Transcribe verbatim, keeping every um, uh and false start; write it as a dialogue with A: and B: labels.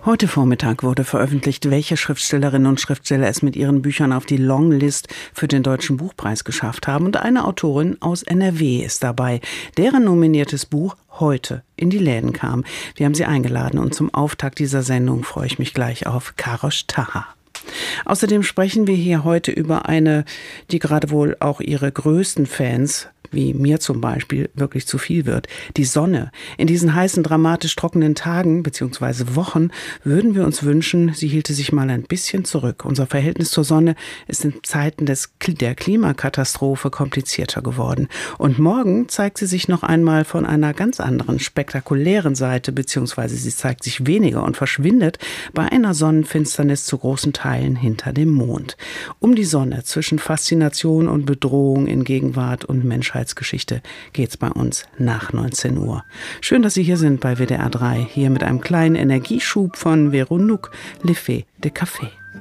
A: Heute Vormittag wurde veröffentlicht, welche Schriftstellerinnen und Schriftsteller es mit ihren Büchern auf die Longlist für den Deutschen Buchpreis geschafft haben. Und eine Autorin aus N R W ist dabei, deren nominiertes Buch heute in die Läden kam. Wir haben sie eingeladen und zum Auftakt dieser Sendung freue ich mich gleich auf Karosh Taha. Außerdem sprechen wir hier heute über eine, die gerade wohl auch ihre größten Fans, wie mir zum Beispiel, wirklich zu viel wird. Die Sonne. In diesen heißen, dramatisch trockenen Tagen bzw. Wochen würden wir uns wünschen, sie hielte sich mal ein bisschen zurück. Unser Verhältnis zur Sonne ist in Zeiten des, der Klimakatastrophe komplizierter geworden. Und morgen zeigt sie sich noch einmal von einer ganz anderen, spektakulären Seite, beziehungsweise sie zeigt sich weniger und verschwindet bei einer Sonnenfinsternis zu großen Teilen hinter dem Mond. Um die Sonne zwischen Faszination und Bedrohung in Gegenwart und Menschheit Geschichte geht's bei uns nach neunzehn Uhr. Schön, dass Sie hier sind bei W D R drei, hier mit einem kleinen Energieschub von Veronique Le Fait de Café.